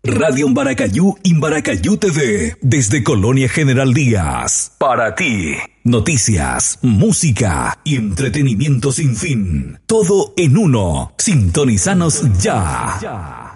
Radio Embaracayú, Embaracayú TV, desde Colonia General Díaz. Para ti, noticias, música y entretenimiento sin fin. Todo en uno. Sintonizanos ya.